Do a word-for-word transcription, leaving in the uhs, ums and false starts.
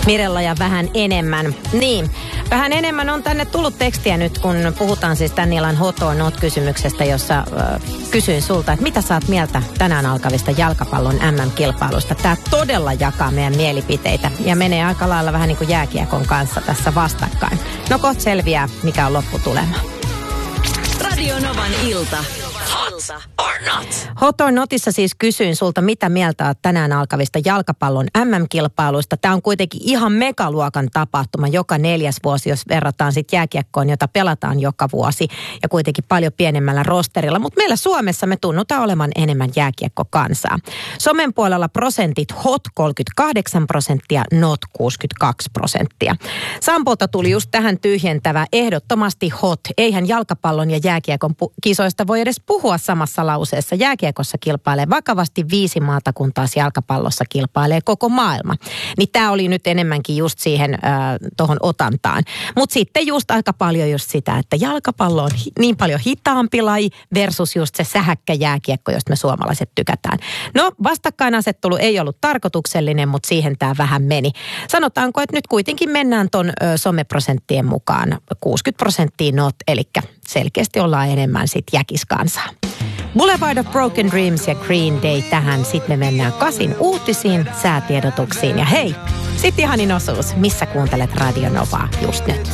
Mirella ja vähän enemmän. Niin, vähän enemmän on tänne tullut tekstiä nyt, kun puhutaan siis tän illan Hot or Not-kysymyksestä, jossa äh, kysyin sulta, että mitä sä oot mieltä tänään alkavista jalkapallon M M-kilpailusta. Tää todella jakaa meidän mielipiteitä ja menee aika lailla vähän niin kuin jääkiekon kanssa tässä vastakkain. No kohta selviää, mikä on lopputulema. Radio Novan ilta. Hot or not? Hot or Notissa siis kysyin sulta, mitä mieltä olet tänään alkavista jalkapallon M M-kilpailuista. Tämä on kuitenkin ihan megaluokan tapahtuma joka neljäs vuosi, jos verrataan sitten jääkiekkoon, jota pelataan joka vuosi ja kuitenkin paljon pienemmällä rosterilla. Mutta meillä Suomessa me tunnutaan olevan enemmän jääkiekkokansaa. Somen puolella prosentit hot kolmekymmentäkahdeksan prosenttia, not kuusikymmentäkaksi prosenttia. Sampolta tuli just tähän tyhjentävä ehdottomasti hot. Eihän jalkapallon ja jääkiekon pu- kisoista voi edes puhua samassa lauseessa. Jääkiekossa kilpailee vakavasti viisi maata, kun taas jalkapallossa kilpailee koko maailma. Niin tämä oli nyt enemmänkin just siihen äh, tuohon otantaan. Mutta sitten just aika paljon just sitä, että jalkapallo on hi- niin paljon hitaampi laji versus just se sähäkkä jääkiekko, josta me suomalaiset tykätään. No vastakkainasettelu ei ollut tarkoituksellinen, mutta siihen tämä vähän meni. Sanotaanko, että nyt kuitenkin mennään ton ö, someprosenttien mukaan kuusikymmentä prosenttia not, eli selkeästi ollaan enemmän sit jäkiskansaa. Boulevard of Broken Dreams ja Green Day tähän. Sitten me mennään Kasin uutisiin, säätiedotuksiin ja hei, sit ihanin osuus, missä kuuntelet Radio Novaa just nyt.